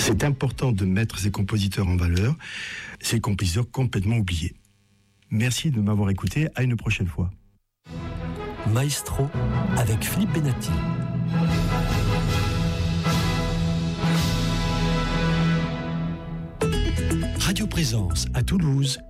C'est important de mettre ces compositeurs en valeur, ces compositeurs complètement oubliés. Merci de m'avoir écouté, à une prochaine fois. Maestro avec Philippe Benatti. Radio Présence à Toulouse,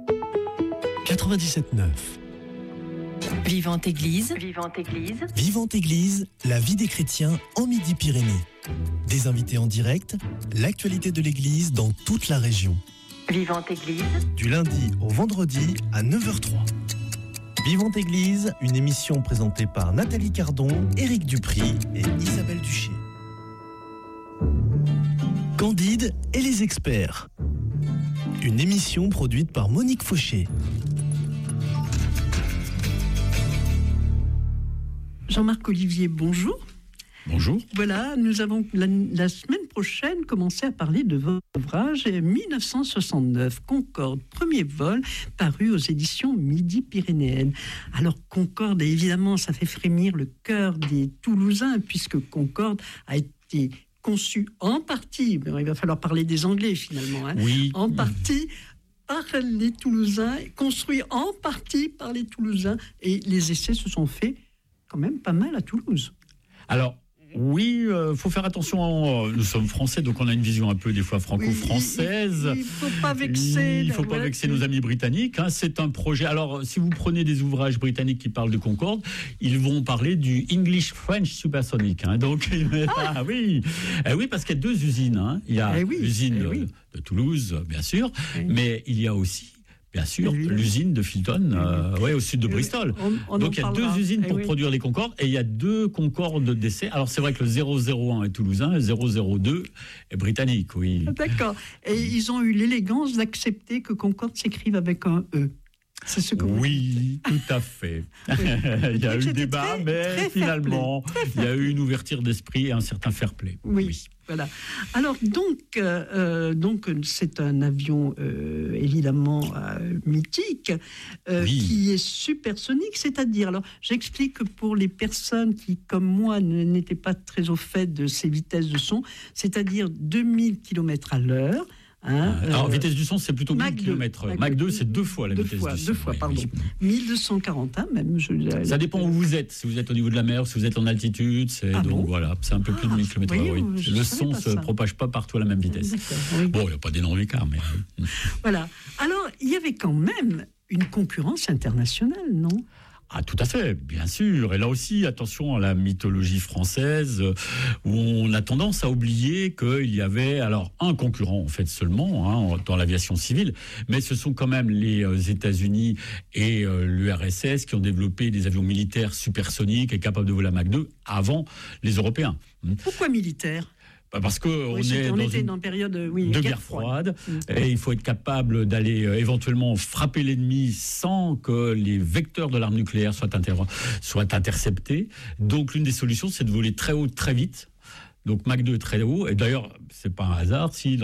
97.9. Vivante Église. Vivante Église. Vivante Église, la vie des chrétiens en Midi-Pyrénées. Des invités en direct, l'actualité de l'Église dans toute la région. Vivante Église. Du lundi au vendredi à 9h03. Vivante Église, une émission présentée par Nathalie Cardon, Éric Dupry et Isabelle Duché. Candide et les experts. Une émission produite par Monique Fauché. Jean-Marc Olivier, bonjour. Bonjour. Voilà, nous avons la semaine prochaine commencé à parler de votre ouvrage 1969, Concorde, premier vol, paru aux éditions Midi-Pyrénéennes. Alors Concorde, évidemment, ça fait frémir le cœur des Toulousains, puisque Concorde a été conçu en partie, il va falloir parler des Anglais finalement, oui. En partie par les Toulousains, construit en partie par les Toulousains, et les essais se sont faits quand même pas mal à Toulouse. Alors, oui, faut faire attention. Nous sommes français, donc on a une vision un peu des fois franco-française. Il faut pas vexer. Il faut pas vexer nos amis britanniques. C'est un projet. Alors, si vous prenez des ouvrages britanniques qui parlent de Concorde, ils vont parler du English French Supersonic. Donc, oui, parce qu'il y a deux usines. Il y a l'usine de Toulouse, bien sûr, mais il y a aussi, bien sûr, l'usine de Filton, au sud de Bristol. Donc il y a deux usines pour produire les Concordes, et il y a deux Concordes d'essai. Alors c'est vrai que le 001 est toulousain, le 002 est britannique, oui. D'accord. Et ils ont eu l'élégance d'accepter que Concorde s'écrive avec un E. C'est ce que vous dites. Tout à fait. Il y a eu débat, mais finalement, il y a eu une ouverture d'esprit et un certain fair play. Oui. Voilà. Alors donc c'est un avion évidemment mythique qui est supersonique, c'est-à-dire, alors j'explique pour les personnes qui, comme moi, n'étaient pas très au fait de ces vitesses de son, c'est-à-dire 2000 km à l'heure. Alors, vitesse du son, c'est plutôt 1000 km. Mach 2, c'est deux fois la vitesse du son. Deux fois, pardon. 1241 même. Ça dépend où vous êtes. Si vous êtes au niveau de la mer, si vous êtes en altitude, voilà, c'est un peu plus de 1000 km. Le son ne se propage pas partout à la même vitesse. Bon, il n'y a pas d'énorme écart, mais... Voilà. Alors, il y avait quand même une concurrence internationale, non ? Ah, tout à fait, bien sûr. Et là aussi, attention à la mythologie française, où on a tendance à oublier qu'il y avait alors un concurrent, en fait, seulement, dans l'aviation civile, mais ce sont quand même les États-Unis et l'URSS qui ont développé des avions militaires supersoniques et capables de voler à Mach 2 avant les Européens. Pourquoi militaires ? Parce qu'on était dans une période de guerre froide, et il faut être capable d'aller éventuellement frapper l'ennemi sans que les vecteurs de l'arme nucléaire soient interceptés. Donc l'une des solutions, c'est de voler très haut, très vite. Donc Mach 2 très haut, et d'ailleurs, c'est pas un hasard si